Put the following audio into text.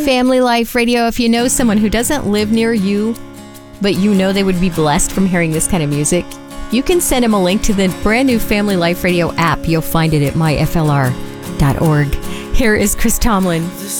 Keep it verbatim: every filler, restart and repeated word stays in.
Family Life Radio. If you know someone who doesn't live near you, but you know they would be blessed from hearing this kind of music, you can send them a link to the brand new Family Life Radio app. You'll find it at my f l r dot org. Here is Chris Tomlin.